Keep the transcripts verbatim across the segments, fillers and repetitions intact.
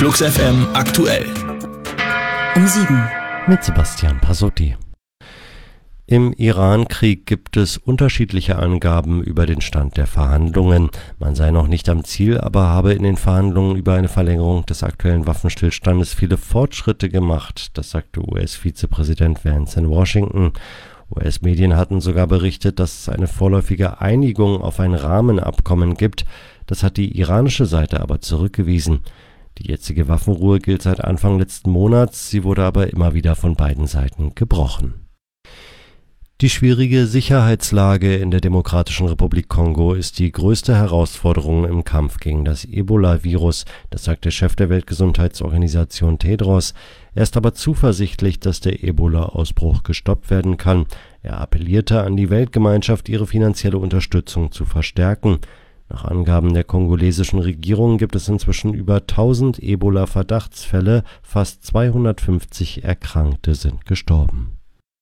Flux F M aktuell. Um sieben. Mit Sebastian Pasotti. Im Iran-Krieg gibt es unterschiedliche Angaben über den Stand der Verhandlungen. Man sei noch nicht am Ziel, aber habe in den Verhandlungen über eine Verlängerung des aktuellen Waffenstillstandes viele Fortschritte gemacht. Das sagte U S-Vizepräsident Vance in Washington. U S-Medien hatten sogar berichtet, dass es eine vorläufige Einigung auf ein Rahmenabkommen gibt. Das hat die iranische Seite aber zurückgewiesen. Die jetzige Waffenruhe gilt seit Anfang letzten Monats, sie wurde aber immer wieder von beiden Seiten gebrochen. Die schwierige Sicherheitslage in der Demokratischen Republik Kongo ist die größte Herausforderung im Kampf gegen das Ebola-Virus, das sagt der Chef der Weltgesundheitsorganisation Tedros. Er ist aber zuversichtlich, dass der Ebola-Ausbruch gestoppt werden kann. Er appellierte an die Weltgemeinschaft, ihre finanzielle Unterstützung zu verstärken. Nach Angaben der kongolesischen Regierung gibt es inzwischen über tausend Ebola-Verdachtsfälle, fast zweihundertfünfzig Erkrankte sind gestorben.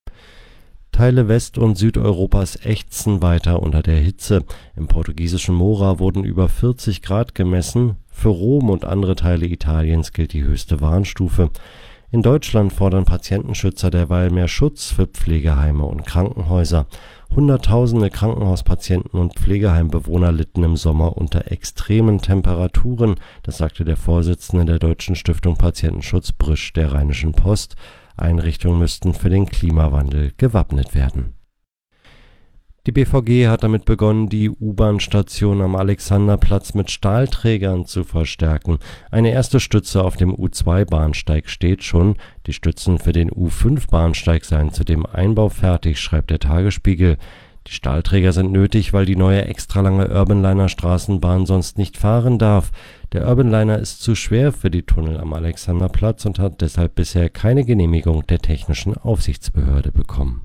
Teile West- und Südeuropas ächzen weiter unter der Hitze. Im portugiesischen Mora wurden über vierzig Grad gemessen. Für Rom und andere Teile Italiens gilt die höchste Warnstufe. In Deutschland fordern Patientenschützer derweil mehr Schutz für Pflegeheime und Krankenhäuser. Hunderttausende Krankenhauspatienten und Pflegeheimbewohner litten im Sommer unter extremen Temperaturen. Das sagte der Vorsitzende der Deutschen Stiftung Patientenschutz Brisch der Rheinischen Post. Einrichtungen müssten für den Klimawandel gewappnet werden. Die B V G hat damit begonnen, die U-Bahn-Station am Alexanderplatz mit Stahlträgern zu verstärken. Eine erste Stütze auf dem U zwei Bahnsteig steht schon. Die Stützen für den U fünf Bahnsteig seien zudem Einbau fertig, schreibt der Tagesspiegel. Die Stahlträger sind nötig, weil die neue extralange Urbanliner-Straßenbahn sonst nicht fahren darf. Der Urbanliner ist zu schwer für die Tunnel am Alexanderplatz und hat deshalb bisher keine Genehmigung der Technischen Aufsichtsbehörde bekommen.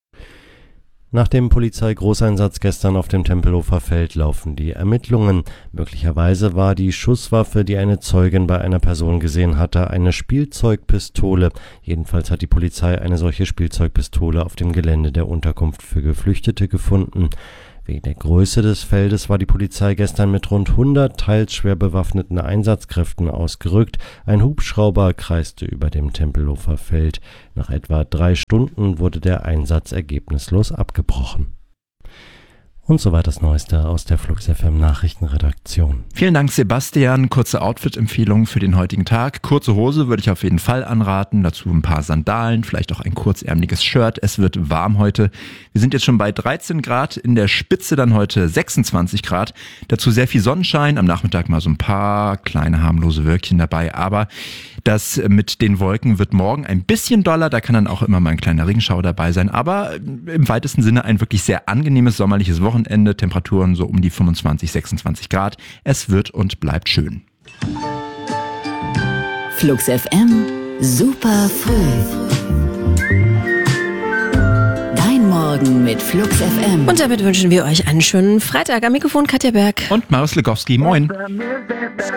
Nach dem Polizeigroßeinsatz gestern auf dem Tempelhofer Feld laufen die Ermittlungen. Möglicherweise war die Schusswaffe, die eine Zeugin bei einer Person gesehen hatte, eine Spielzeugpistole. Jedenfalls hat die Polizei eine solche Spielzeugpistole auf dem Gelände der Unterkunft für Geflüchtete gefunden. Wegen der Größe des Feldes war die Polizei gestern mit rund hundert teils schwer bewaffneten Einsatzkräften ausgerückt. Ein Hubschrauber kreiste über dem Tempelhofer Feld. Nach etwa drei Stunden wurde der Einsatz ergebnislos abgebrochen. Und soweit das Neueste aus der Flux F M Nachrichtenredaktion. Vielen Dank, Sebastian. Kurze Outfit-Empfehlung für den heutigen Tag. Kurze Hose würde ich auf jeden Fall anraten. Dazu ein paar Sandalen, vielleicht auch ein kurzärmeliges Shirt. Es wird warm heute. Wir sind jetzt schon bei dreizehn Grad. In der Spitze dann heute sechsundzwanzig Grad. Dazu sehr viel Sonnenschein. Am Nachmittag mal so ein paar kleine harmlose Wölkchen dabei. Aber das mit den Wolken wird morgen ein bisschen doller. Da kann dann auch immer mal ein kleiner Regenschauer dabei sein. Aber im weitesten Sinne ein wirklich sehr angenehmes sommerliches Wochenende. Wochenende, Temperaturen so um die fünfundzwanzig, sechsundzwanzig Grad. Es wird und bleibt schön. Flux F M, super früh. Dein Morgen mit Flux F M. Und damit wünschen wir euch einen schönen Freitag. Am Mikrofon Katja Berg. Und Marius Legowski. Moin.